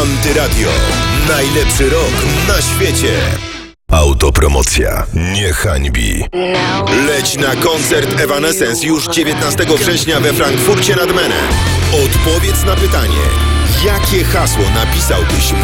Antyradio. Najlepszy rok na świecie. Autopromocja nie hańbi. Leć na koncert Evanescence już 19 września we Frankfurcie nad Menem. Odpowiedz na pytanie, jakie hasło napisałbyś